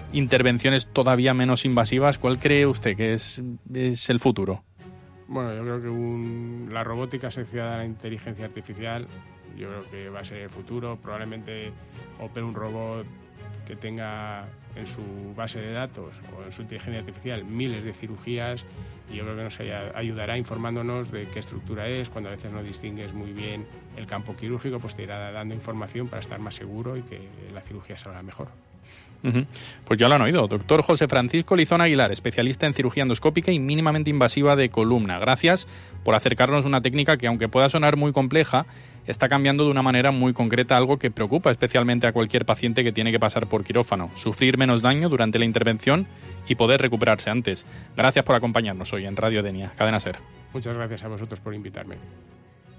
intervenciones todavía menos invasivas, ¿cuál cree usted que es el futuro? Bueno, yo creo que la robótica asociada a la inteligencia artificial, yo creo que va a ser el futuro. Probablemente opere un robot que tenga en su base de datos o en su inteligencia artificial miles de cirugías, y yo creo que nos ayudará informándonos de qué estructura es. Cuando a veces no distingues muy bien el campo quirúrgico, pues te irá dando información para estar más seguro y que la cirugía salga mejor. Pues ya lo han oído, doctor José Francisco Lizón Aguilar, especialista en cirugía endoscópica y mínimamente invasiva de columna. Gracias por acercarnos una técnica que, aunque pueda sonar muy compleja, está cambiando de una manera muy concreta algo que preocupa especialmente a cualquier paciente que tiene que pasar por quirófano: sufrir menos daño durante la intervención y poder recuperarse antes. Gracias por acompañarnos hoy en Radio Denia, Cadena SER. Muchas gracias a vosotros por invitarme.